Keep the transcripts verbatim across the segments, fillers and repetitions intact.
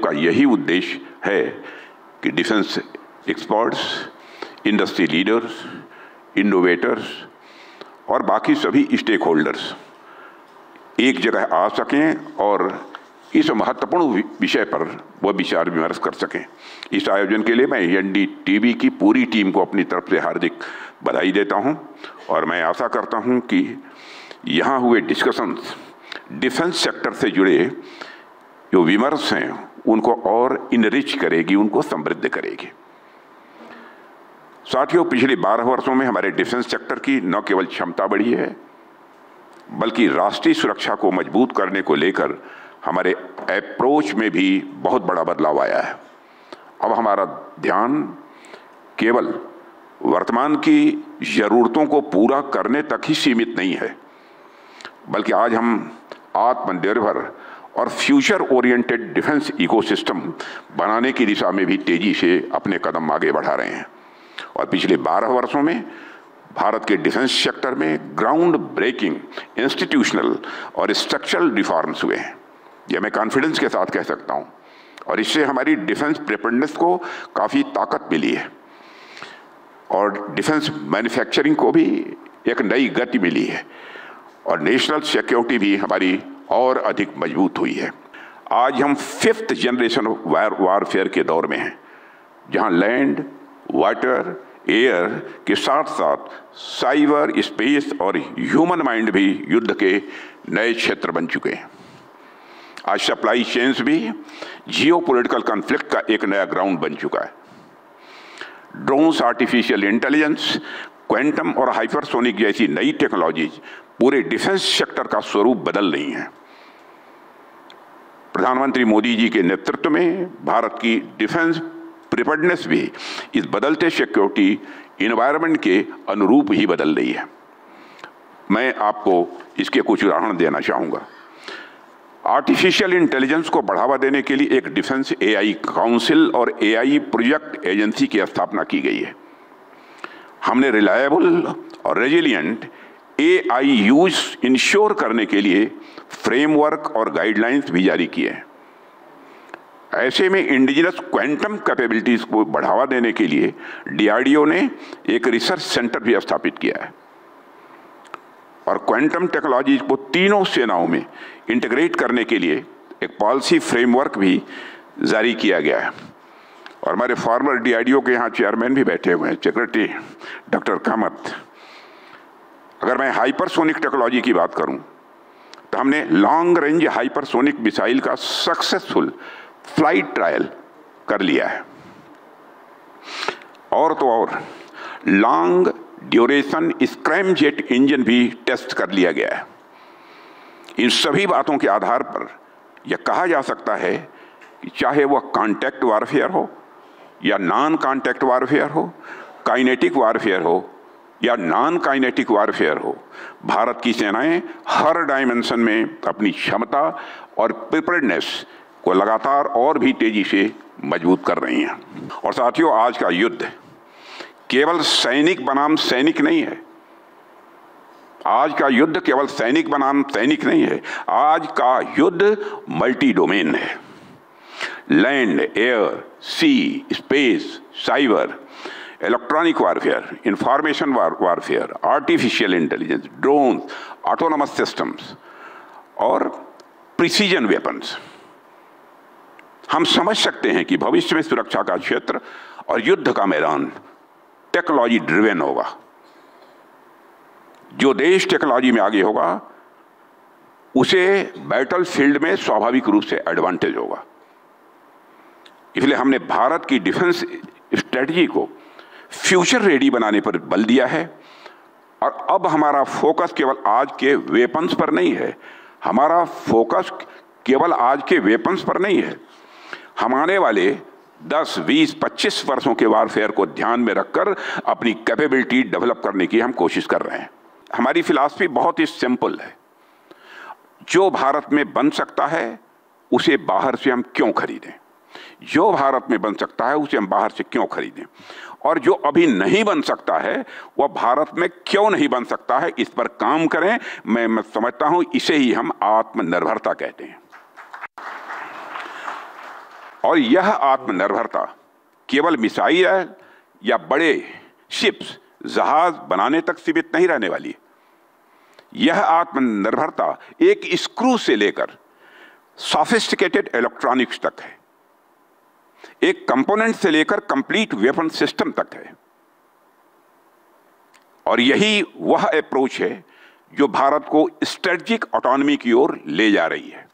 का यही उद्देश्य है कि defence experts, industry leaders, innovators और बाकी सभी स्टेक होल्डर्स एक जगह आ सकें और इस महत्वपूर्ण विषय पर वह विचार विमर्श कर सकें। इस आयोजन के लिए मैं एन डी टी वी की पूरी टीम को अपनी तरफ से हार्दिक बधाई देता हूं और मैं आशा करता हूं कि यहाँ हुए डिस्कशंस डिफेंस सेक्टर से जुड़े जो विमर्श हैं उनको और इनरिच करेगी, उनको समृद्ध करेगी। साथियों, पिछले बारह वर्षों में हमारे डिफेंस सेक्टर की न केवल क्षमता बढ़ी है बल्कि राष्ट्रीय सुरक्षा को मजबूत करने को लेकर हमारे अप्रोच में भी बहुत बड़ा बदलाव आया है। अब हमारा ध्यान केवल वर्तमान की जरूरतों को पूरा करने तक ही सीमित नहीं है, बल्कि आज हम आत्मनिर्भर और फ्यूचर ओरिएंटेड डिफेंस इकोसिस्टम बनाने की दिशा में भी तेजी से अपने कदम आगे बढ़ा रहे हैं। और पिछले बारह वर्षों में भारत के डिफेंस सेक्टर में ग्राउंड ब्रेकिंग इंस्टीट्यूशनल और स्ट्रक्चरल रिफॉर्म्स हुए हैं, यह मैं कॉन्फिडेंस के साथ कह सकता हूं। और इससे हमारी डिफेंस प्रिपेयर्डनेस को काफ़ी ताकत मिली है और डिफेंस मैन्युफैक्चरिंग को भी एक नई गति मिली है और नेशनल सिक्योरिटी भी हमारी और अधिक मजबूत हुई है। आज हम फिफ्थ जनरेशन वार वारफेयर के दौर में हैं, जहां लैंड, वाटर, एयर के साथ साथ साइबर, स्पेस और ह्यूमन माइंड भी युद्ध के नए क्षेत्र बन चुके हैं। आज सप्लाई चेन्स भी जियोपॉलिटिकल कॉन्फ्लिक्ट का एक नया ग्राउंड बन चुका है। ड्रोन्स, आर्टिफिशियल इंटेलिजेंस, क्वांटम और हाइपरसोनिक जैसी नई टेक्नोलॉजीज पूरे डिफेंस सेक्टर का स्वरूप बदल रही हैं। प्रधानमंत्री मोदी जी के नेतृत्व में भारत की डिफेंस प्रिपेयर्डनेस भी इस बदलते सिक्योरिटी इन्वायरमेंट के अनुरूप ही बदल रही है। मैं आपको इसके कुछ उदाहरण देना चाहूँगा। आर्टिफिशियल इंटेलिजेंस को बढ़ावा देने के लिए एक डिफेंस ए आई काउंसिल और ए आई प्रोजेक्ट एजेंसी की स्थापना की गई है। हमने रिलायबल और रेजिलिएंट ए आई यूज इंश्योर करने के लिए फ्रेमवर्क और गाइडलाइंस भी जारी किए हैं। ऐसे में इंडिजिनस क्वांटम कैपेबिलिटीज को बढ़ावा देने के लिए डी आर डी ओ ने एक रिसर्च सेंटर भी स्थापित किया है और क्वांटम टेक्नोलॉजीज को तीनों सेनाओं में इंटीग्रेट करने के लिए एक पॉलिसी फ्रेमवर्क भी जारी किया गया है। और हमारे farmer D R D O के यहाँ चेयरमैन भी बैठे हुए हैं, सेक्रेटरी डॉक्टर कामत। अगर मैं हाइपरसोनिक टेक्नोलॉजी की बात करूं तो हमने लॉन्ग रेंज हाइपरसोनिक मिसाइल का सक्सेसफुल फ्लाइट ट्रायल कर लिया है और तो और लॉन्ग ड्यूरेशन स्क्रैमजेट इंजन भी टेस्ट कर लिया गया है। इन सभी बातों के आधार पर यह कहा जा सकता है कि चाहे वह कॉन्टैक्ट वारफेयर हो या नॉन कॉन्टैक्ट वारफेयर हो, काइनेटिक वारफेयर हो या नॉन काइनेटिक वारफेयर हो, भारत की सेनाएं हर डायमेंशन में अपनी क्षमता और प्रिपेयर्डनेस को लगातार और भी तेजी से मजबूत कर रही हैं। और साथियों, आज का युद्ध केवल सैनिक बनाम सैनिक नहीं है। आज का युद्ध केवल सैनिक बनाम सैनिक नहीं है। आज का युद्ध मल्टी डोमेन है। लैंड, एयर, सी, space, cyber, electronic warfare, information warfare, artificial intelligence, drone, autonomous systems और प्रिसीजन वेपन्स। हम समझ सकते हैं कि भविष्य में सुरक्षा का क्षेत्र और युद्ध का मैदान टेक्नोलॉजी ड्रिवेन होगा। जो देश टेक्नोलॉजी में आगे होगा उसे बैटल फील्ड में स्वाभाविक रूप से एडवांटेज होगा। इसलिए हमने भारत की डिफेंस स्ट्रेटजी को फ्यूचर रेडी बनाने पर बल दिया है और अब हमारा फोकस केवल आज के वेपन्स पर नहीं है। हमारा फोकस केवल आज के वेपन्स पर नहीं है। हम आने वाले दस, बीस, पच्चीस वर्षों के वारफेयर को ध्यान में रखकर अपनी कैपेबिलिटी डेवलप करने की हम कोशिश कर रहे हैं। हमारी फिलॉसफी बहुत ही सिंपल है। जो भारत में बन सकता है उसे बाहर से हम क्यों खरीदें? जो भारत में बन सकता है उसे हम बाहर से क्यों खरीदें? और जो अभी नहीं बन सकता है वह भारत में क्यों नहीं बन सकता है, इस पर काम करें। मैं, मैं समझता हूं इसे ही हम आत्मनिर्भरता कहते हैं। और यह आत्मनिर्भरता केवल मिसाइल या बड़े शिप्स, जहाज बनाने तक सीमित नहीं रहने वाली। यह आत्मनिर्भरता एक स्क्रू से लेकर सोफिस्टिकेटेड इलेक्ट्रॉनिक्स तक है, एक कंपोनेंट से लेकर कंप्लीट वेपन सिस्टम तक है। और यही वह अप्रोच है जो भारत को स्ट्रेटेजिक ऑटोनॉमी की ओर ले जा रही है।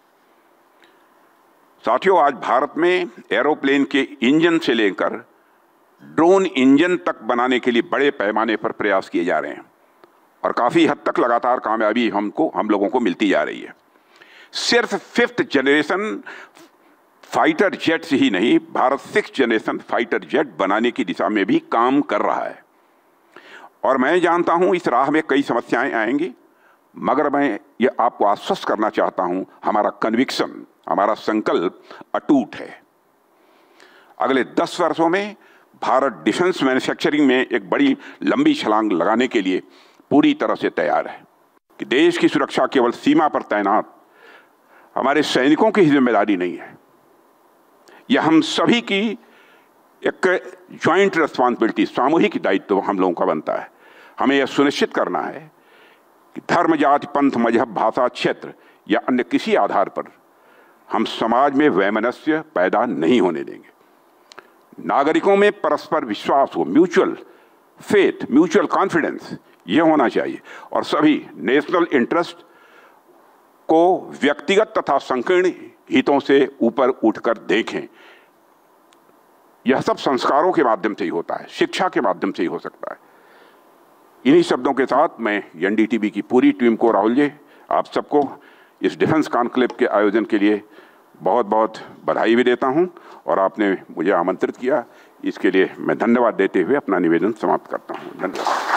साथियों, आज भारत में एरोप्लेन के इंजन से लेकर ड्रोन इंजन तक बनाने के लिए बड़े पैमाने पर प्रयास किए जा रहे हैं और काफी हद तक लगातार कामयाबी हमको हम लोगों को मिलती जा रही है। सिर्फ फिफ्थ जनरेशन फाइटर जेट्स ही नहीं, Bharat six generation fighter jet बनाने की दिशा में भी काम कर रहा है। और मैं जानता हूं इस राह में कई समस्याएं आएंगी, मगर मैं ये आपको आश्वस्त करना चाहता हूं, हमारा कन्विक्शन, हमारा संकल्प अटूट है। अगले दस वर्षों में भारत डिफेंस मैन्युफैक्चरिंग में एक बड़ी लंबी छलांग लगाने के लिए पूरी तरह से तैयार है कि देश की सुरक्षा केवल सीमा पर तैनात हमारे सैनिकों की जिम्मेदारी नहीं है, यह हम सभी की एक ज्वाइंट रिस्पॉन्सिबिलिटी, सामूहिक दायित्व हम लोगों का बनता है। हमें यह सुनिश्चित करना है कि धर्म, जाति, पंथ, मजहब, भाषा, क्षेत्र या अन्य किसी आधार पर हम समाज में वैमनस्य पैदा नहीं होने देंगे। नागरिकों में परस्पर विश्वास हो, म्यूचुअल फेथ, म्यूचुअल कॉन्फिडेंस, यह होना चाहिए और सभी नेशनल इंटरेस्ट को व्यक्तिगत तथा संकीर्ण हितों से ऊपर उठकर देखें। यह सब संस्कारों के माध्यम से ही होता है, शिक्षा के माध्यम से ही हो सकता है। इन्हीं शब्दों के साथ मैं एनडीटीवी की पूरी टीम को, राहुल जी, आप सबको इस डिफेंस कॉन्क्लेव के आयोजन के लिए बहुत बहुत बधाई भी देता हूं और आपने मुझे आमंत्रित किया, इसके लिए मैं धन्यवाद देते हुए अपना निवेदन समाप्त करता हूं। धन्यवाद।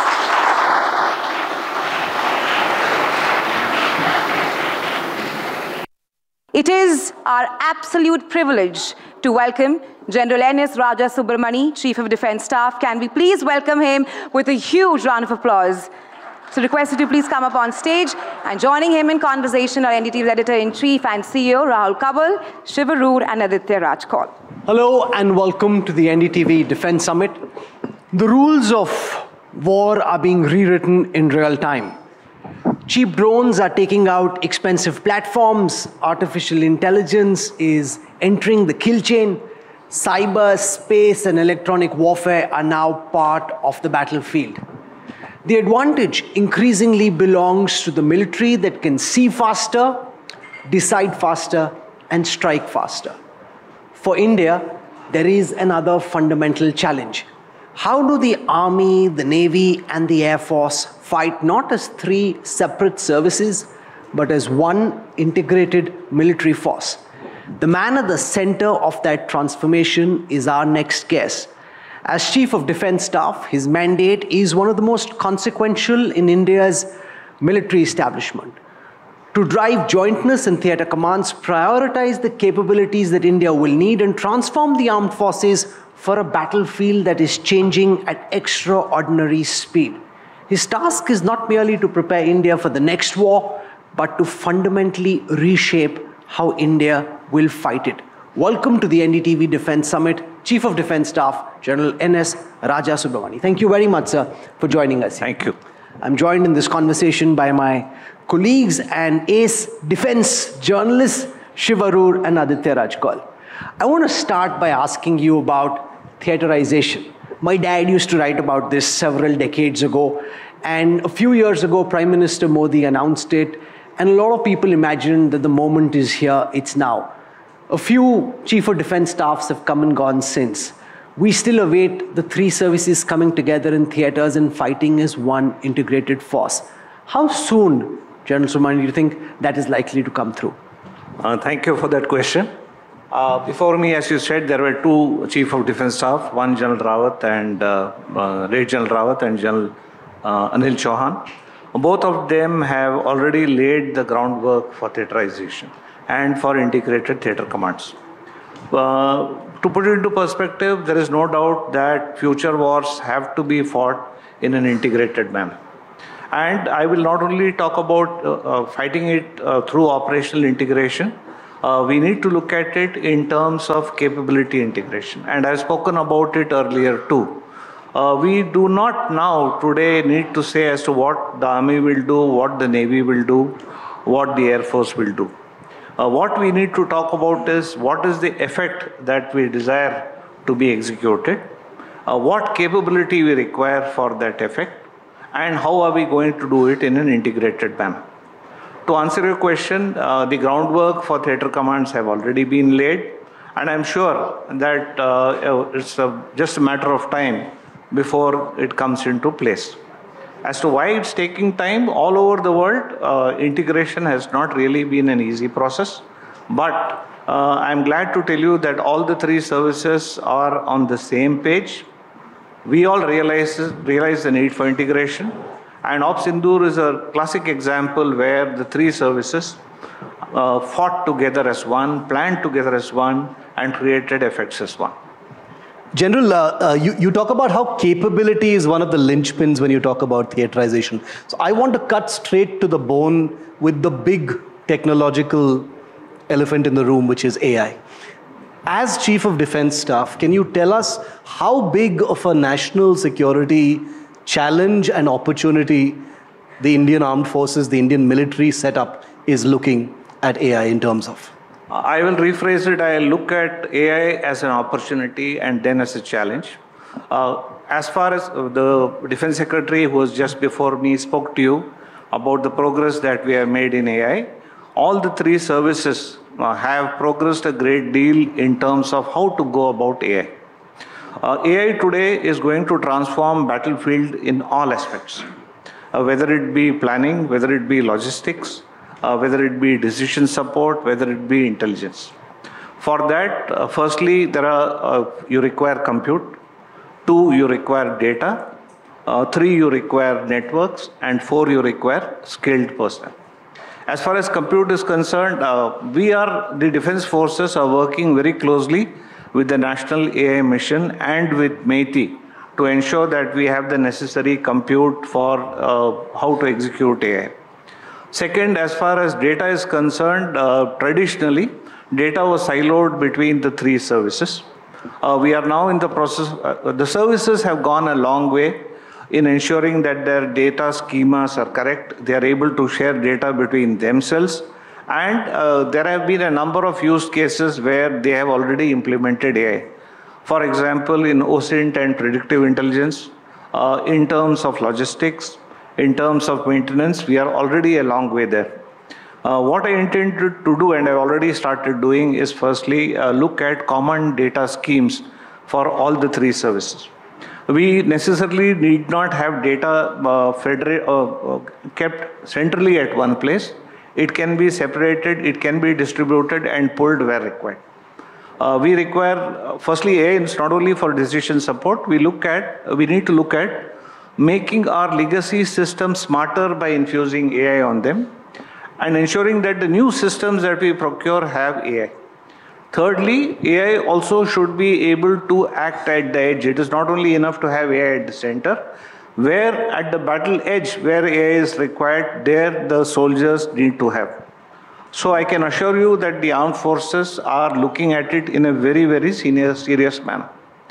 It is our absolute privilege to welcome General N S Raja Subramani, Chief of Defence Staff. Can we please welcome him with a huge round of applause? So requested to please come up on stage, and joining him in conversation are N D T V's Editor-in-Chief and C E O Rahul Kabul, Shiv Aroor and Aditya Raj Kaul. Hello and welcome to the N D T V Defence Summit. The rules of war are being rewritten in real time. Cheap drones are taking out expensive platforms. Artificial intelligence is entering the kill chain. Cyber, space, and electronic warfare are now part of the battlefield. The advantage increasingly belongs to the military that can see faster, decide faster, and strike faster. For India, there is another fundamental challenge. How do the Army, the Navy, and the Air Force fight not as three separate services, but as one integrated military force? The man at the center of that transformation is our next guest. As Chief of Defence Staff, his mandate is one of the most consequential in India's military establishment. To drive jointness and theatre commands, prioritize the capabilities that India will need, and transform the armed forces for a battlefield that is changing at extraordinary speed. His task is not merely to prepare India for the next war, but to fundamentally reshape how India will fight it. Welcome to the N D T V Defence Summit, Chief of Defence Staff, General N S Raja Subramani. Thank you very much, sir, for joining us. Thank you. I'm joined in this conversation by my colleagues and ace defence journalists, Shiv Aroor and Aditya Raj Kaul. I want to start by asking you about theaterization. My dad used to write about this several decades ago, and a few years ago, Prime Minister Modi announced it, and a lot of people imagined that the moment is here, it's now. A few Chief of Defence Staffs have come and gone since. We still await the three services coming together in theatres and fighting as one integrated force. How soon, General Subramani, do you think that is likely to come through? Uh, thank you for that question. Uh, before me, as you said, there were two Chief of Defence Staff, one General Rawat and uh, uh, Late General Rawat and General uh, Anil Chauhan. Both of them have already laid the groundwork for theaterization and for integrated theatre commands. Uh, to put it into perspective, there is no doubt that future wars have to be fought in an integrated manner. And I will not only talk about uh, uh, fighting it uh, through operational integration. uh, we need to look at it in terms of capability integration. And I've spoken about it earlier too. Uh, we do not now today need to say as to what the Army will do, what the Navy will do, what the Air Force will do. Uh, what we need to talk about is what is the effect that we desire to be executed, uh, what capability we require for that effect, and how are we going to do it in an integrated manner. To answer your question, uh, the groundwork for theater commands have already been laid, and I'm sure that uh, it's a, just a matter of time before it comes into place. As to why it's taking time, all over the world, uh, integration has not really been an easy process. But uh, I'm glad to tell you that all the three services are on the same page. We all realize, realize the need for integration. And Ops Sindoor is a classic example where the three services uh, fought together as one, planned together as one, and created effects as one. General, uh, uh, you, you talk about how capability is one of the linchpins when you talk about theaterization. So I want to cut straight to the bone with the big technological elephant in the room, which is A I. As Chief of Defense Staff, can you tell us how big of a national security challenge and opportunity the Indian Armed Forces, the Indian military setup is looking at A I in terms of? I will rephrase it. I look at A I as an opportunity and then as a challenge. Uh, as far as the Defense Secretary, who was just before me, spoke to you about the progress that we have made in A I, all the three services uh, have progressed a great deal in terms of how to go about A I. Uh, A I today is going to transform battlefield in all aspects, uh, whether it be planning, whether it be logistics, Uh, whether it be decision support, whether it be intelligence. For that, uh, firstly, there are uh, you require compute. Two, you require data. Uh, three, you require networks. And four, you require skilled personnel. As far as compute is concerned, uh, we are, the defense forces are working very closely with the National A I Mission and with MeitY to ensure that we have the necessary compute for uh, how to execute A I. Second, as far as data is concerned, uh, traditionally, data was siloed between the three services. Uh, we are now in the process, uh, the services have gone a long way in ensuring that their data schemas are correct. They are able to share data between themselves. And uh, there have been a number of use cases where they have already implemented A I. For example, in O S I N T and predictive intelligence, uh, in terms of logistics, in terms of maintenance, we are already a long way there. Uh, what I intended to do, and I've already started doing, is firstly uh, look at common data schemes for all the three services. We necessarily need not have data uh, federa- uh, uh, kept centrally at one place. It can be separated, it can be distributed and pulled where required. Uh, we require, uh, firstly, A I is not only for decision support, we look at, uh, we need to look at making our legacy systems smarter by infusing A I on them and ensuring that the new systems that we procure have A I. Thirdly, A I also should be able to act at the edge. It is not only enough to have A I at the center, where at the battle edge, where A I is required, there the soldiers need to have. So I can assure you that the armed forces are looking at it in a very, very senior, serious manner.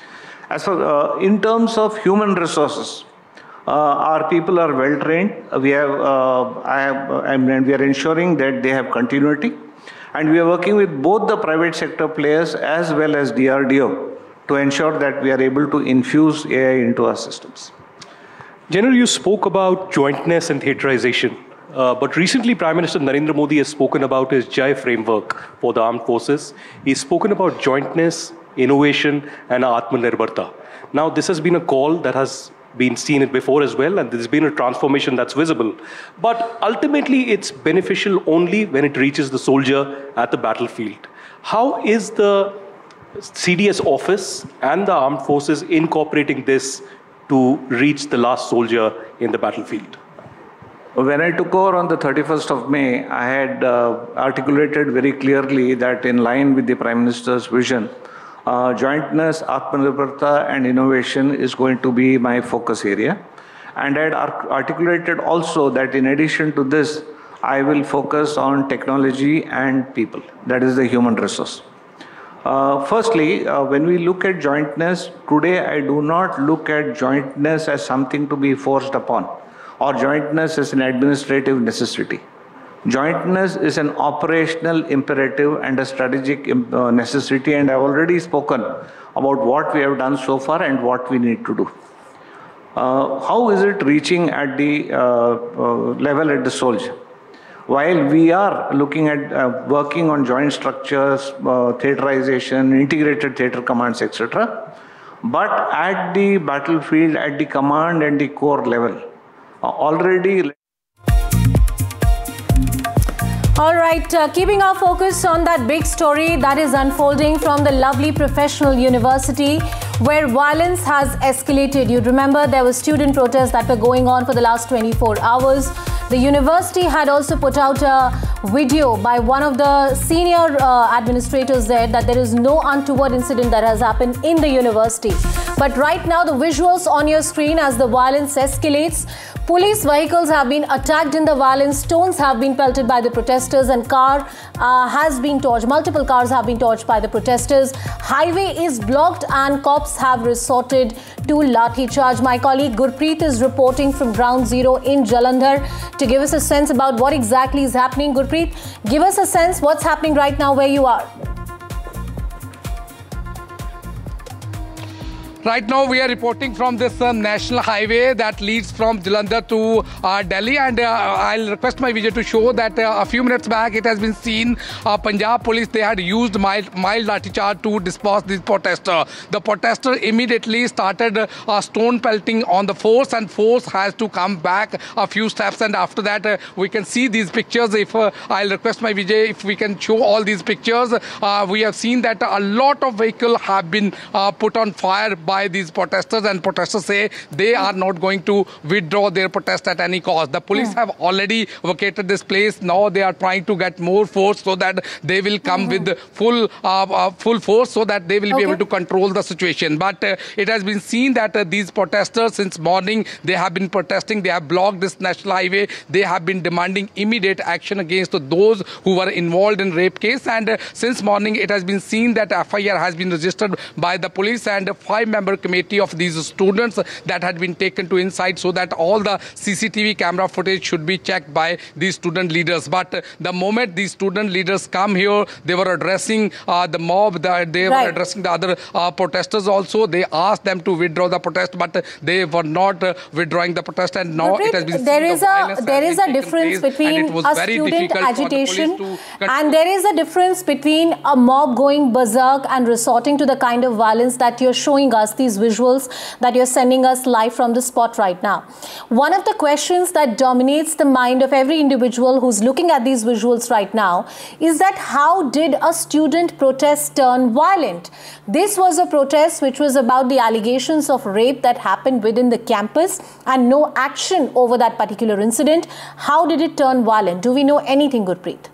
As for, uh, in terms of human resources, Uh, our people are well trained. We have, uh, I have, I mean, we are ensuring that they have continuity, and we are working with both the private sector players as well as D R D O to ensure that we are able to infuse A I into our systems. General, you spoke about jointness and theaterization, uh, but recently Prime Minister Narendra Modi has spoken about his Jai framework for the armed forces. He's spoken about jointness, innovation, and Atmanirbharta. Now, this has been a call that has been seen it before as well, and there's been a transformation that's visible. But ultimately, it's beneficial only when it reaches the soldier at the battlefield. How is the C D S office and the armed forces incorporating this to reach the last soldier in the battlefield? When I took over on the thirty-first of May, I had uh, articulated very clearly that in line with the Prime Minister's vision, Uh, jointness, Atmanirbharta, and innovation is going to be my focus area. And I had articulated also that in addition to this, I will focus on technology and people. That is the human resource. Uh, firstly, uh, when we look at jointness, today I do not look at jointness as something to be forced upon, or jointness as an administrative necessity. Jointness is an operational imperative and a strategic uh, necessity, and I've already spoken about what we have done so far and what we need to do. Uh, how is it reaching at the uh, uh, level at the Solj? While we are looking at uh, working on joint structures, uh, theaterization, integrated theater commands, et cetera, but at the battlefield, at the command and the corps level, uh, already. All right, uh, keeping our focus on that big story that is unfolding from the lovely professional university where violence has escalated. You remember there were student protests that were going on for the last twenty-four hours. The university had also put out a video by one of the senior uh, administrators there that there is no untoward incident that has happened in the university. But right now the visuals on your screen as the violence escalates. Police vehicles have been attacked in the violence, stones have been pelted by the protesters, and car uh, has been torched. Multiple cars have been torched by the protesters. Highway is blocked and cops have resorted to lathi charge. My colleague Gurpreet is reporting from Ground Zero in Jalandhar to give us a sense about what exactly is happening. Gurpreet, give us a sense what's happening right now where you are. Right now we are reporting from this uh, national highway that leads from Jalandhar to uh, Delhi, and uh, I'll request my video to show that uh, a few minutes back it has been seen uh, Punjab police, they had used mild, mild lathi charge to disperse these protesters. The protester immediately started uh, stone pelting on the force, and force has to come back a few steps, and after that uh, we can see these pictures. If uh, I'll request my Vijay if we can show all these pictures. Uh, we have seen that a lot of vehicles have been uh, put on fire by by these protesters, and protesters say they are not going to withdraw their protest at any cost. The police mm. have already vacated this place. Now they are trying to get more force so that they will come mm-hmm. with full uh, uh, full force so that they will okay. be able to control the situation. But uh, it has been seen that uh, these protesters since morning, they have been protesting. They have blocked this national highway. They have been demanding immediate action against those who were involved in rape case. And uh, since morning, it has been seen that F I R has been registered by the police, and a five-member committee of these students that had been taken to inside so that all the C C T V camera footage should be checked by these student leaders. But uh, the moment these student leaders come here, they were addressing uh, the mob, the, they right. were addressing the other uh, protesters also. They asked them to withdraw the protest, but uh, they were not uh, withdrawing the protest, and now Gurpreet, it has been there seen is the a there is a difference place, between a student agitation and there is a difference between a mob going berserk and resorting to the kind of violence that you're showing us, these visuals that you're sending us live from the spot right now. One of the questions that dominates the mind of every individual who's looking at these visuals right now is that how did a student protest turn violent? This was a protest which was about the allegations of rape that happened within the campus and no action over that particular incident. How did it turn violent? Do we know anything, Gurpreet?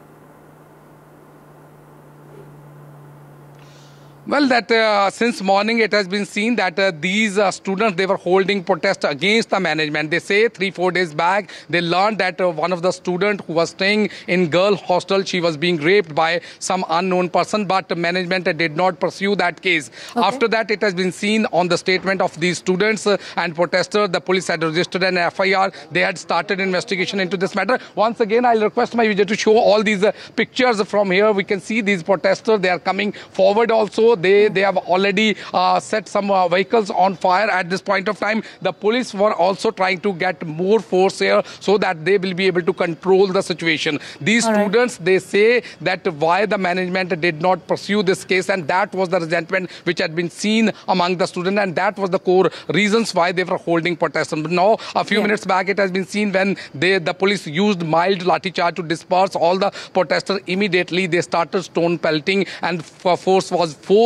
Well, that uh, since morning it has been seen that uh, these uh, students, they were holding protest against the management. They say three, four days back, they learned that uh, one of the students who was staying in girl hostel, she was being raped by some unknown person, but the management uh, did not pursue that case. Okay. After that, it has been seen on the statement of these students uh, and protesters, the police had registered an F I R. They had started investigation into this matter. Once again, I'll request my video to show all these uh, pictures from here. We can see these protesters, they are coming forward also. They, they have already uh, set some uh, vehicles on fire at this point of time. The police were also trying to get more force here so that they will be able to control the situation. These All students, right. they say that why the management did not pursue this case, and that was the resentment which had been seen among the students, and that was the core reasons why they were holding protests. But now, a few yeah. minutes back, it has been seen when they, the police used mild lathi charge to disperse all the protesters. Immediately, they started stone pelting, and force was forced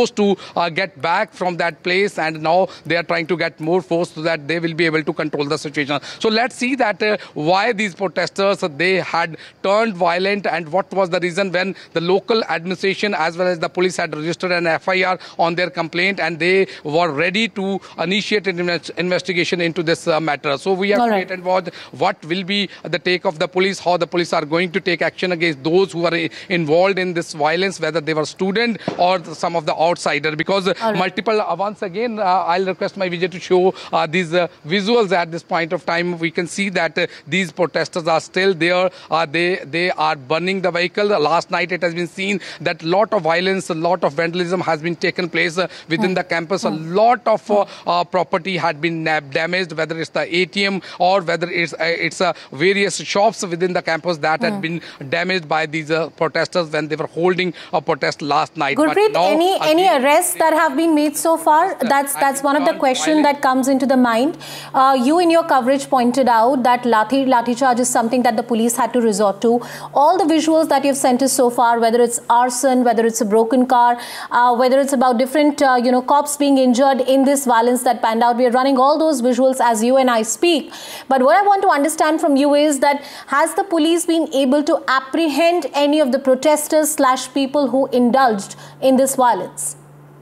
supposed to uh, get back from that place, and now they are trying to get more force so that they will be able to control the situation. So let's see that uh, why these protesters, uh, they had turned violent, and what was the reason when the local administration as well as the police had registered an F I R on their complaint, and they were ready to initiate an investigation into this uh, matter. So we have All to right. wait and watch what will be the take of the police, how the police are going to take action against those who are involved in this violence, whether they were student or some of the outsider, because right. multiple, uh, once again, uh, I'll request my Vijay to show uh, these uh, visuals at this point of time. We can see that uh, these protesters are still there. Uh, they, they are burning the vehicle. Last night it has been seen that lot of violence, a lot of vandalism has been taken place uh, within mm. the campus. Mm. A lot of uh, uh, property had been damaged, whether it's the A T M or whether it's, uh, it's uh, various shops within the campus that mm. had been damaged by these uh, protesters when they were holding a protest last night. Gurpreet, now, any again, any arrests that have been made so far? That's that's one of the questions that comes into the mind. Uh, you in your coverage pointed out that lathi lathi charge is something that the police had to resort to. All the visuals that you've sent us so far, whether it's arson, whether it's a broken car, uh, whether it's about different uh, you know cops being injured in this violence that panned out, we are running all those visuals as you and I speak. But what I want to understand from you is that has the police been able to apprehend any of the protesters slash people who indulged in this violence?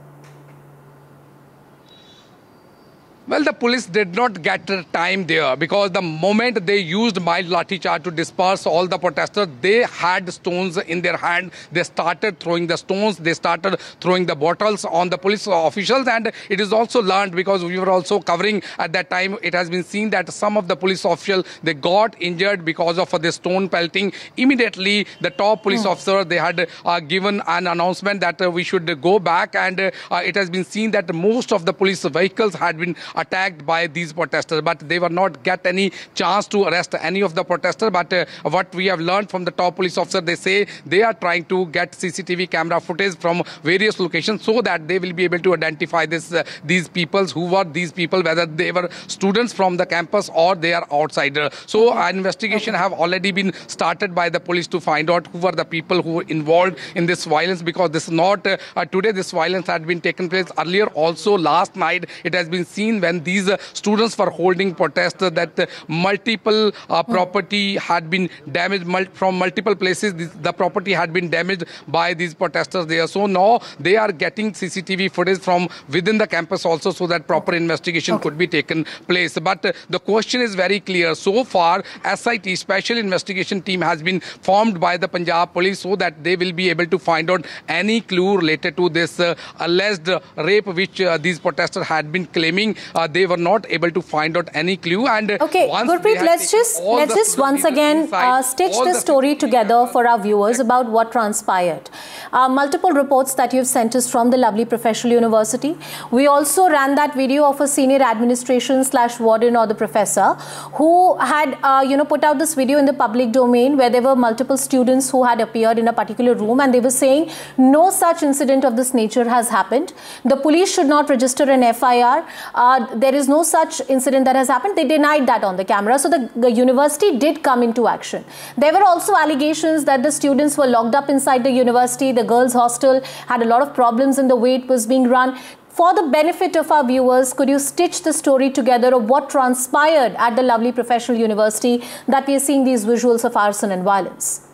Well, the police did not get time there, because the moment they used mild lathi charge to disperse all the protesters, they had stones in their hand. They started throwing the stones. They started throwing the bottles on the police officials. And it is also learned, because we were also covering at that time, it has been seen that some of the police officials, they got injured because of uh, the stone pelting. Immediately, the top police mm. officer, they had uh, given an announcement that uh, we should go back. And uh, it has been seen that most of the police vehicles had been attacked by these protesters, but they were not get any chance to arrest any of the protesters. But uh, what we have learned from the top police officer, they say they are trying to get C C T V camera footage from various locations so that they will be able to identify this uh, these people, who were these people, whether they were students from the campus or they are outsiders. So an investigation have already been started by the police to find out who were the people who were involved in this violence, because this is not uh, uh, today this violence had been taken place earlier. Also last night it has been seen when these uh, students were holding protests uh, that uh, multiple uh, property had been damaged mul from multiple places. This, the property had been damaged by these protesters there. So now they are getting C C T V footage from within the campus also, so that proper investigation okay. could be taken place. But uh, the question is very clear. So far, S I T, Special Investigation Team, has been formed by the Punjab Police so that they will be able to find out any clue related to this uh, alleged rape which uh, these protesters had been claiming. Uh, they were not able to find out any clue. And okay, Gurpreet, let's just let's just once again uh, stitch the story together for our viewers about what transpired. Uh, multiple reports that you've sent us from the lovely Professional University. We also ran that video of a senior administration slash warden or the professor who had uh, you know put out this video in the public domain where there were multiple students who had appeared in a particular room, and they were saying no such incident of this nature has happened. The police should not register an F I R. Uh, there is no such incident that has happened. They denied that on the camera. So the, the university did come into action. There were also allegations that the students were locked up inside the university. The girls' hostel had a lot of problems in the way it was being run. For the benefit of our viewers, could you stitch the story together of what transpired at the lovely Professional University that we are seeing these visuals of arson and violence?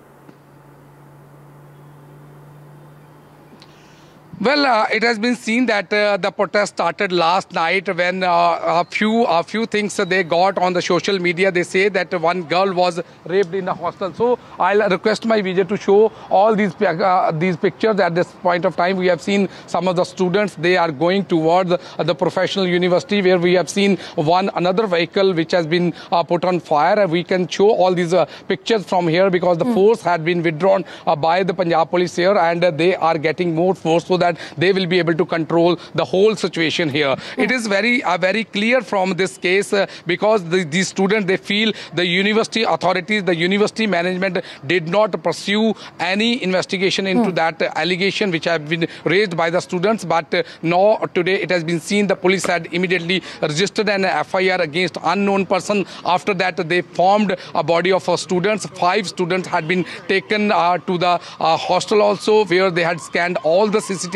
Well, uh, it has been seen that uh, the protest started last night when uh, a few a few things they got on the social media. They say that one girl was raped in a hostel. So I'll request my Vijay to show all these uh, these pictures at this point of time. We have seen some of the students. They are going towards the, the Professional University, where we have seen one another vehicle which has been uh, put on fire. We can show all these uh, pictures from here because the mm. force had been withdrawn uh, by the Punjab Police here, and uh, they are getting more force so that they will be able to control the whole situation here. Mm. It is very uh, very clear from this case uh, because the, these students, they feel the university authorities, the university management did not pursue any investigation into mm. that uh, allegation which have been raised by the students. But uh, now today it has been seen the police had immediately registered an F I R against unknown person. After that they formed a body of uh, students. Five students had been taken uh, to the uh, hostel also, where they had scanned all the C C T V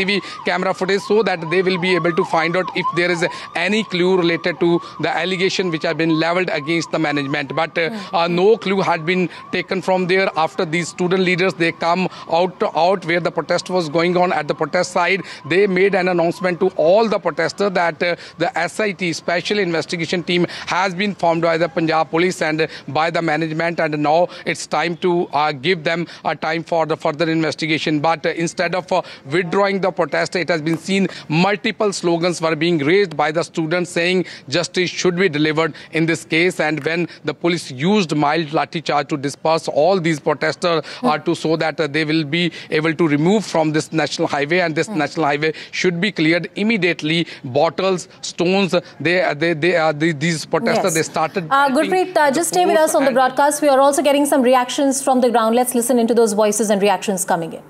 T V camera footage so that they will be able to find out if there is any clue related to the allegation which have been leveled against the management. But uh, uh, no clue had been taken from there. After these student leaders, they come out, out where the protest was going on at the protest side. They made an announcement to all the protesters that uh, the S I T, Special Investigation Team, has been formed by the Punjab Police and uh, by the management, and now it's time to uh, give them a time for the further investigation. But uh, instead of uh, withdrawing the protest, it has been seen multiple slogans were being raised by the students saying justice should be delivered in this case. And when the police used mild lathi charge to disperse all these protesters mm. uh, to so that uh, they will be able to remove from this national highway, and this mm. national highway should be cleared immediately. Bottles, stones, they, they, they, uh, they these protesters, yes. they started. Uh, Gurpreet, uh, just stay with us on the broadcast. We are also getting some reactions from the ground. Let's listen into those voices and reactions coming in.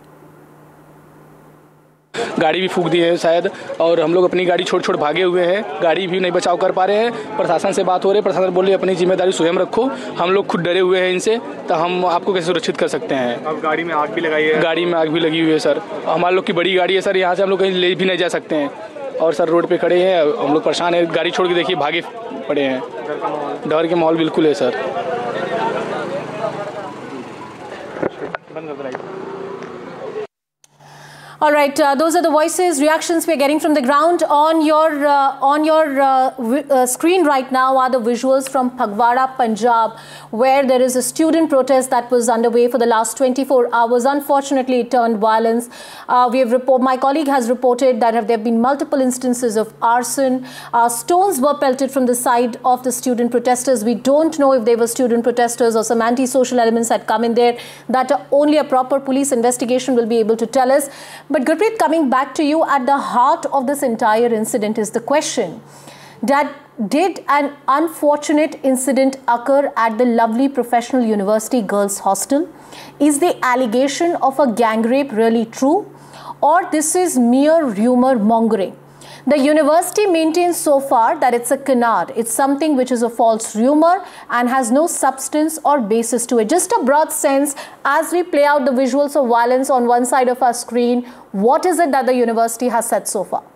गाड़ी भी फूंक दी है शायद, और हम लोग अपनी गाड़ी छोड़ छोड़ भागे हुए हैं, गाड़ी भी नहीं बचाव कर पा रहे हैं। प्रशासन से बात हो रही है, प्रशासन बोल रही है अपनी जिम्मेदारी स्वयं रखो, हम लोग खुद डरे हुए हैं इनसे, तो हम आपको कैसे सुरक्षित कर सकते हैं। अब गाड़ी में आग भी लगाई है, गाड़ी में आग भी लगी हुई है सर, हमारे लोग की बड़ी गाड़ी है सर, यहाँ से हम लोग कहीं ले भी नहीं जा सकते हैं, और सर रोड पे खड़े हैं, हम लोग परेशान है, गाड़ी छोड़ के देखिए भागे पड़े हैं, डर के माहौल बिल्कुल है sir. All right, uh, those are the voices, reactions we're getting from the ground. On your uh, on your uh, uh, screen right now are the visuals from Phagwara, Punjab, where there is a student protest that was underway for the last twenty-four hours. Unfortunately, it turned violence. Uh, we have report. My colleague has reported that have there been multiple instances of arson. Uh, stones were pelted from the side of the student protesters. We don't know if they were student protesters or some anti-social elements had come in there. That uh, only a proper police investigation will be able to tell us. But Gurpreet, coming back to you, at the heart of this entire incident is the question that did an unfortunate incident occur at the lovely Professional University Girls Hostel? Is the allegation of a gang rape really true, or this is mere rumor mongering? The university maintains so far that it's a canard. It's something which is a false rumor and has no substance or basis to it. Just a broad sense, as we play out the visuals of violence on one side of our screen, what is it that the university has said so far?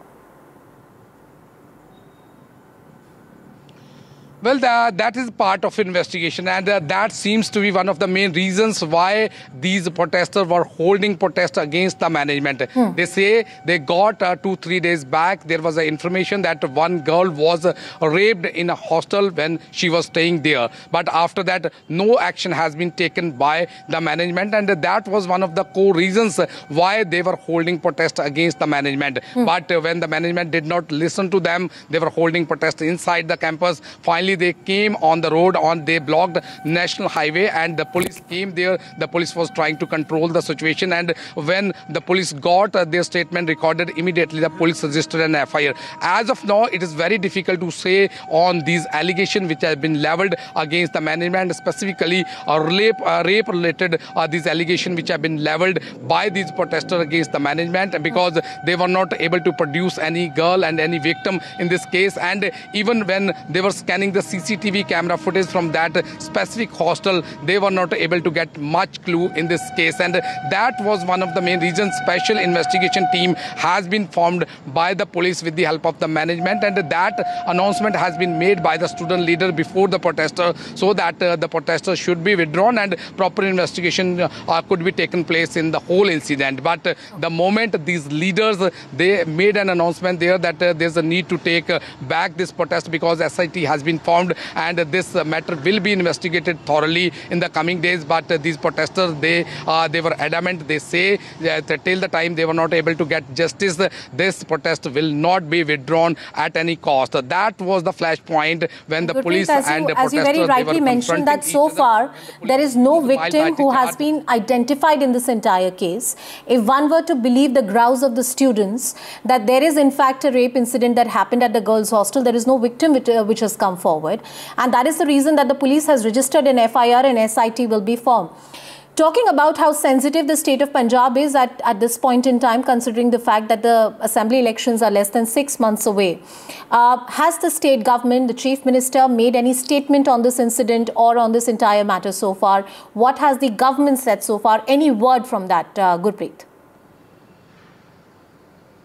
Well, the, that is part of investigation, and uh, that seems to be one of the main reasons why these protesters were holding protests against the management. Hmm. They say they got uh, two, three days back, there was uh, information that one girl was uh, raped in a hostel when she was staying there. But after that, no action has been taken by the management, and uh, that was one of the core reasons uh, why they were holding protests against the management. Hmm. But uh, when the management did not listen to them, they were holding protests inside the campus. Finally, they came on the road, on they blocked National Highway, and the police came there. The police was trying to control the situation, and when the police got uh, their statement recorded, immediately the police registered an F I R. As of now, it is very difficult to say on these allegations which have been leveled against the management, specifically uh, rape, uh, rape related uh, these allegations which have been leveled by these protesters against the management, because they were not able to produce any girl and any victim in this case. And even when they were scanning the C C T V camera footage from that specific hostel, they were not able to get much clue in this case, and that was one of the main reasons special investigation team has been formed by the police with the help of the management, and that announcement has been made by the student leader before the protester, so that uh, the protesters should be withdrawn and proper investigation uh, could be taken place in the whole incident. But uh, the moment these leaders, uh, they made an announcement there that uh, there's a need to take uh, back this protest because S I T has been formed, and this matter will be investigated thoroughly in the coming days. But these protesters, they uh, they were adamant. They say that till the time they were not able to get justice, this protest will not be withdrawn at any cost. That was the flashpoint when the Gurpreet, police as and you, the protesters, as you very rightly mentioned that so far there is no victim who has been identified in this entire case. If one were to believe the grouse of the students that there is in fact a rape incident that happened at the girls' hostel, there is no victim which, uh, which has come forward, and that is the reason that the police has registered an F I R and S I T will be formed. Talking about how sensitive the state of Punjab is at, at this point in time, considering the fact that the assembly elections are less than six months away, uh, has the state government, the chief minister, made any statement on this incident or on this entire matter so far? What has the government said so far? Any word from that, uh, Gurpreet?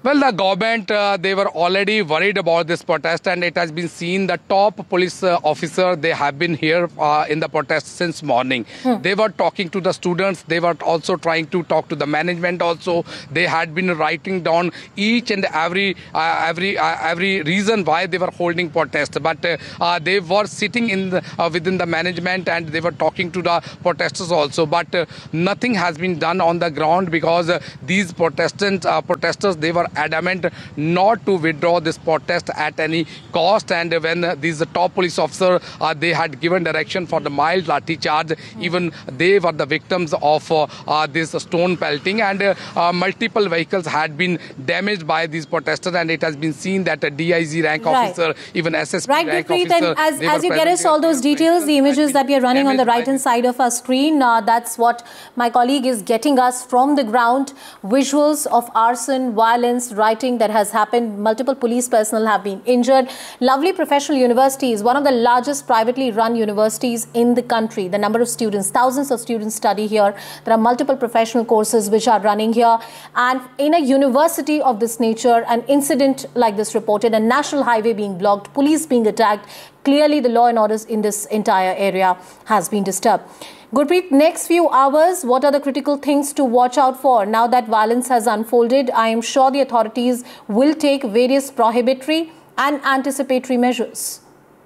Well, the government, uh, they were already worried about this protest, and it has been seen the top police uh, officer, they have been here uh, in the protest since morning. Hmm. They were talking to the students. They were also trying to talk to the management also. They had been writing down each and every uh, every uh, every reason why they were holding protest. But uh, uh, they were sitting in the, uh, within the management, and they were talking to the protesters also. But uh, nothing has been done on the ground, because uh, these protestants, uh, protesters, they were adamant not to withdraw this protest at any cost. And when uh, these uh, top police officer, uh, they had given direction for the mild lathi charge, mm. even they were the victims of uh, uh, this stone pelting, and uh, uh, multiple vehicles had been damaged by these protesters, and it has been seen that a D I G rank right. officer, even S S P right, rank Gurpreet, officer. And as, as you get us all those details, the images that we are running on the right hand side of our screen, uh, that's what my colleague is getting us from the ground. Visuals of arson, violence, rioting that has happened. Multiple police personnel have been injured. Lovely Professional University is one of the largest privately run universities in the country. The number of students, thousands of students study here. There are multiple professional courses which are running here. And in a university of this nature, an incident like this reported, a national highway being blocked, police being attacked, clearly the law and orders in this entire area has been disturbed. Gurpreet, next few hours, what are the critical things to watch out for? Now that violence has unfolded, I am sure the authorities will take various prohibitory and anticipatory measures.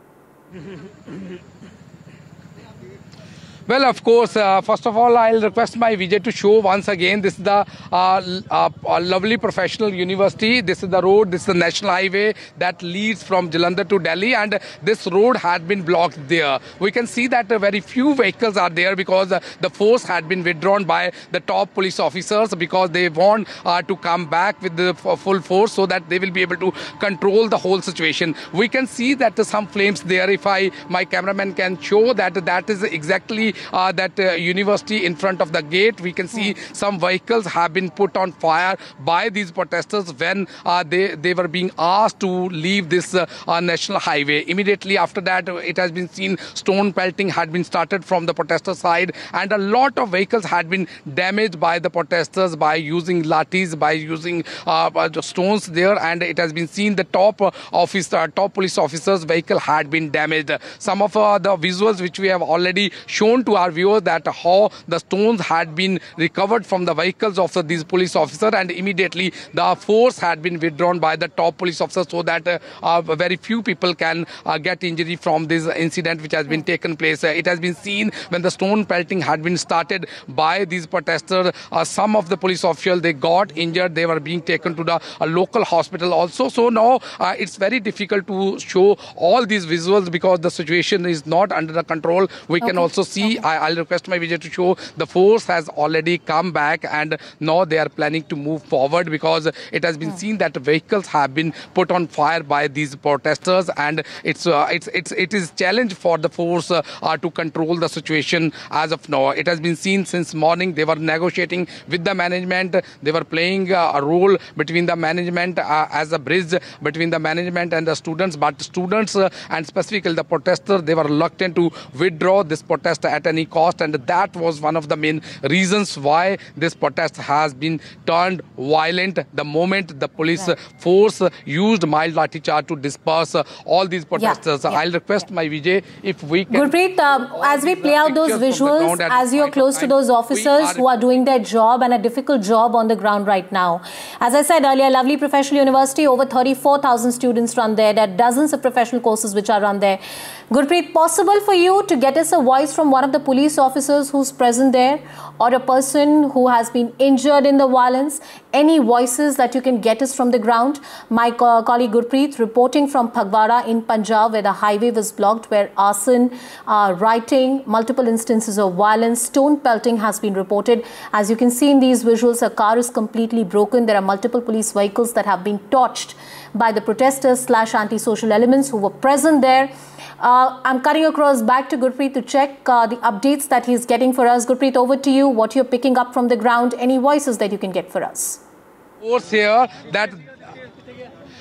Well, of course, uh, first of all, I'll request my Vijay to show once again. This is the uh, uh, lovely Professional University. This is the road. This is the national highway that leads from Jalandhar to Delhi. And this road had been blocked there. We can see that uh, very few vehicles are there, because uh, the force had been withdrawn by the top police officers, because they want uh, to come back with the full force so that they will be able to control the whole situation. We can see that uh, some flames there. If I, my cameraman can show that, that is exactly Uh, that uh, university in front of the gate. We can see mm. some vehicles have been put on fire by these protesters when uh, they, they were being asked to leave this uh, uh, national highway. Immediately after that, it has been seen stone pelting had been started from the protester side, and a lot of vehicles had been damaged by the protesters by using lathis, by using uh, stones there, and it has been seen the top uh, office, uh, top police officers' vehicle had been damaged. Some of uh, the visuals which we have already shown to our viewers, that how the stones had been recovered from the vehicles of these police officers, and immediately the force had been withdrawn by the top police officers, so that uh, uh, very few people can uh, get injury from this incident which has been taken place. Uh, it has been seen when the stone pelting had been started by these protesters, uh, some of the police officials, they got injured. They were being taken to the uh, local hospital also. So now uh, it's very difficult to show all these visuals, because the situation is not under the control. We okay. can also see, okay. I, I'll request my Vijay to show, the force has already come back, and now they are planning to move forward, because it has been hmm. seen that vehicles have been put on fire by these protesters, and it's uh, it's it's it is challenge for the force uh, uh, to control the situation as of now. It has been seen since morning. They were negotiating with the management. They were playing uh, a role between the management uh, as a bridge between the management and the students. But students uh, and specifically the protesters, they were reluctant to withdraw this protest at any cost, and that was one of the main reasons why this protest has been turned violent the moment the police right. force used mild lathi charge to disperse all these protesters. Yeah, yeah, I'll request yeah. my Vijay if we can... Gurpreet, uh, as we play out those visuals, as you're close to those officers are who are doing their job, and a difficult job on the ground right now. As I said earlier, lovely Professional University, over thirty-four thousand students run there. There are dozens of professional courses which are run there. Gurpreet, possible for you to get us a voice from one of the police officers who's present there, or a person who has been injured in the violence? Any voices that you can get us from the ground? My co colleague Gurpreet reporting from Phagwara in Punjab, where the highway was blocked, where arson, uh, rioting, multiple instances of violence, stone pelting has been reported. As you can see in these visuals, a car is completely broken. There are multiple police vehicles that have been torched by the protesters slash anti-social elements who were present there. Uh, I'm cutting across back to Gurpreet to check uh, the updates that he's getting for us. Gurpreet, over to you. What you're picking up from the ground, any voices that you can get for us? Force here that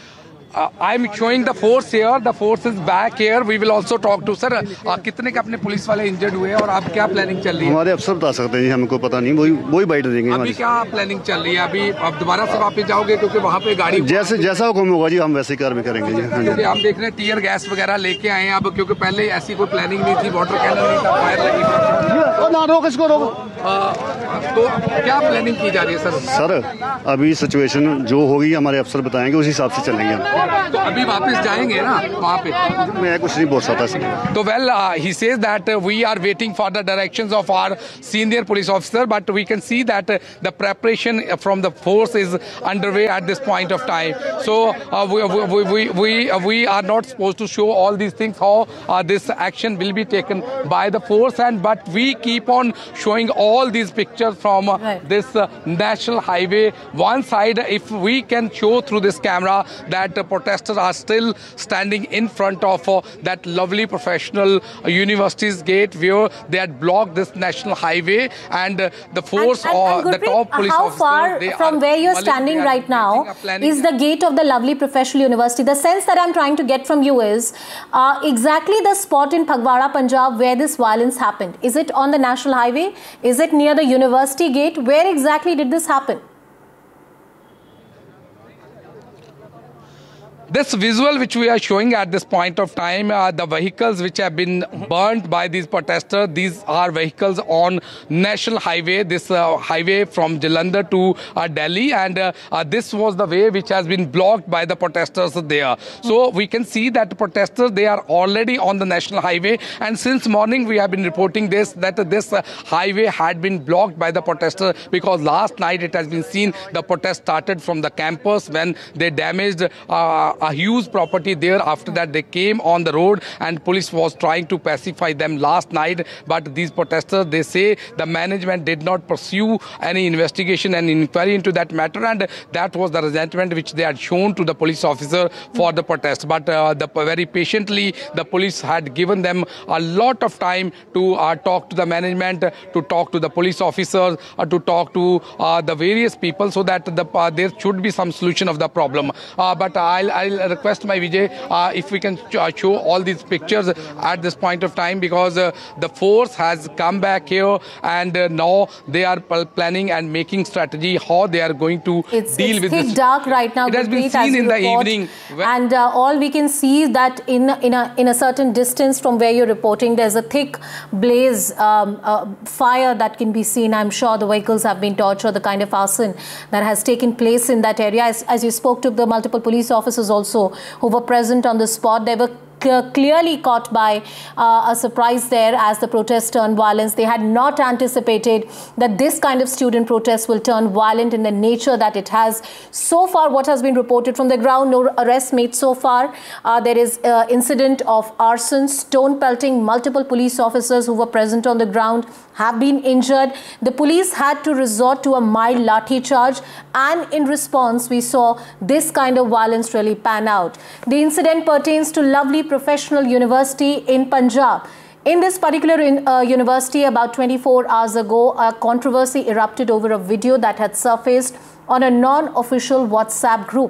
Uh, I'm showing the force here. The force is back here. We will also talk to sir. Uh, कितने के अपने police वाले injured हुए और अब क्या planning चल रही है? हमारे अफसर बता सकते हैं जी, हमको पता नहीं, वही वही बाइट देंगे। अभी क्या प्लानिंग चल रही है? अभी अब दोबारा से वापस जाओगे क्योंकि वहाँ पे गाड़ी जैसे जैसा हुक्म होगा जी हम वैसे ही कार्रवाई करेंगे जी। क्योंकि हम देख रहे हैं टीयर गैस वगैरह लेके आए हैं अब, क्योंकि पहले ऐसी कोई प्लानिंग नहीं थी, वाटर कैनन नहीं था, फायर लगी। ना रोक इसको रोक। तो क्या प्लानिंग की जा रही है सर? सर अभी सिचुएशन जो होगी हमारे अफसर बताएंगे, उस हिसाब से चलेंगे हम। तो अभी वापस जाएंगे ना वहाँ पे? मैं कुछ नहीं बोल सकता सर। तो well he says that we are waiting for the directions of our senior police officer, but we can see that the preparation from the force is underway at this point of time. So uh, we we we we, uh, we are not supposed to show all these things how uh, this action will be taken by the force, and but we keep on showing all these pictures from uh, right. this uh, national highway. One side, if we can show through this camera that uh, protesters are still standing in front of uh, that lovely professional uh, university's gate where they had blocked this national highway, and uh, the force and, and, or and the top police how officers, far they from are where you're Malik, standing they are right now making a planning- is the gate of the lovely professional university? The sense that I'm trying to get from you is uh, exactly the spot in Phagwara, Punjab where this violence happened. Is it on the national highway? Is it near the university gate? Where exactly did this happen? This visual which we are showing at this point of time, uh, the vehicles which have been burnt by these protesters, these are vehicles on national highway, this uh, highway from Jalandhar to uh, Delhi, and uh, uh, this was the way which has been blocked by the protesters there. So we can see that the protesters, they are already on the national highway, and since morning we have been reporting this, that uh, this uh, highway had been blocked by the protesters because last night it has been seen the protest started from the campus when they damaged uh, a huge property there. After that they came on the road and police was trying to pacify them last night, but these protesters, they say the management did not pursue any investigation and inquiry into that matter, and that was the resentment which they had shown to the police officer for the protest. But uh, the, very patiently the police had given them a lot of time to uh, talk to the management, to talk to the police officers, uh, to talk to uh, the various people, so that the, uh, there should be some solution of the problem. Uh, but I'll, I'll request my Vijay uh, if we can show all these pictures at this point of time, because uh, the force has come back here, and uh, now they are planning and making strategy how they are going to it's, deal it's with thick this. dark right now. It has been seen in the report, evening, and uh, all we can see is that in in a in a certain distance from where you're reporting, there's a thick blaze, um, uh, fire that can be seen. I'm sure the vehicles have been torched, or the kind of arson that has taken place in that area. As, as you spoke to the multiple police officers also who were present on the spot, they were clearly caught by uh, a surprise there as the protest turned violence. They had not anticipated that this kind of student protest will turn violent in the nature that it has. So far, what has been reported from the ground, no arrests made so far. Uh, there is uh, incident of arson, stone pelting. Multiple police officers who were present on the ground have been injured. The police had to resort to a mild lathi charge, and in response, we saw this kind of violence really pan out. The incident pertains to lovely Professional University in Punjab. In this particular in, uh, university, about twenty-four hours ago, a controversy erupted over a video that had surfaced on a non-official WhatsApp group.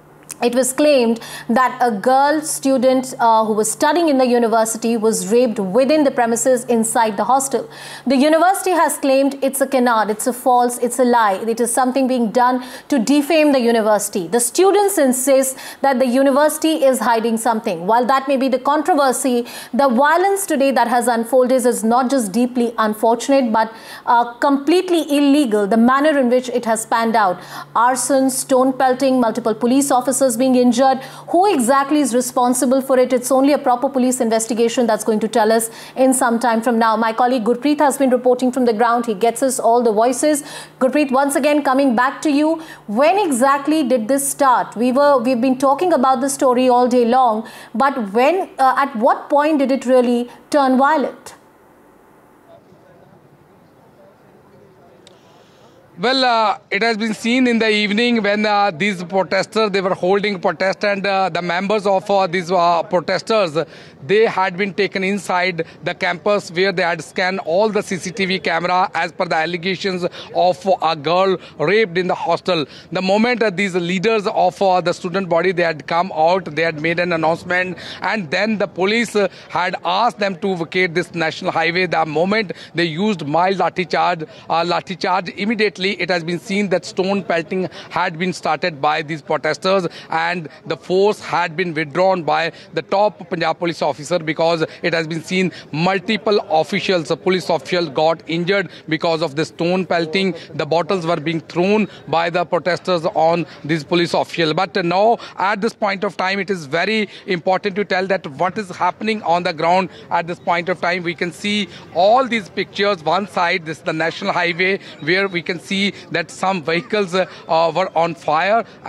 It was claimed that a girl student uh, who was studying in the university was raped within the premises inside the hostel. The university has claimed it's a canard, it's a false, it's a lie. It is something being done to defame the university. The students insist that the university is hiding something. While that may be the controversy, the violence today that has unfolded is not just deeply unfortunate, but uh, completely illegal. The manner in which it has panned out. Arson, stone pelting, multiple police officers being injured. Who exactly is responsible for it? It's only a proper police investigation that's going to tell us in some time from now. My colleague Gurpreet has been reporting from the ground. He gets us all the voices. Gurpreet, once again coming back to you. When exactly did this start? We were, we've been talking about the story all day long, but when, uh, at what point did it really turn violent? Well, uh, it has been seen in the evening when uh, these protesters, they were holding protest, and uh, the members of uh, these uh, protesters, they had been taken inside the campus where they had scanned all the C C T V camera as per the allegations of a girl raped in the hostel. The moment uh, these leaders of uh, the student body, they had come out, they had made an announcement, and then the police uh, had asked them to vacate this national highway. The moment they used mild lathi charge, uh, lathi charge, immediately it has been seen that stone pelting had been started by these protesters, and the force had been withdrawn by the top Punjab police officer, because it has been seen multiple officials, police officials got injured because of the stone pelting. The bottles were being thrown by the protesters on these police officials. But uh, now at this point of time, it is very important to tell that what is happening on the ground at this point of time. We can see all these pictures. One side, this is the national highway, where we can see that some vehicles uh, were on fire.